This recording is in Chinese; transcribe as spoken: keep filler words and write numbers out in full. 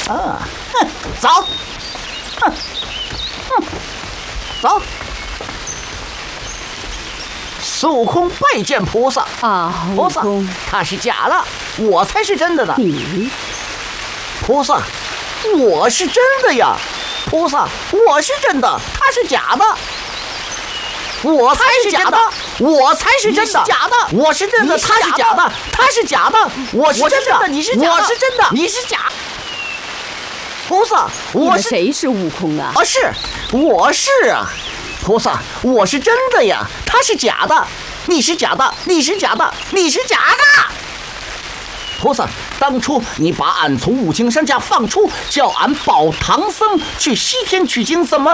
啊，哼，走，哼，哼，走。孙悟空拜见菩萨啊， 菩萨，他是假的，我才是真的呢。 你， 菩萨，我是真的呀。菩萨，我是真的，他是假的。我才是假的，我才是真的，假的，我是真的，他是假的，他是假的，我是真的，你是假的，我是真的，你是假。菩萨，我是谁是悟空啊？ 啊，是，我是啊。菩萨，我是真的呀，他是假的，你是假的，你是假的，你是假的。菩萨，当初你把俺从五清山下放出，叫俺保唐僧去西天取经，怎么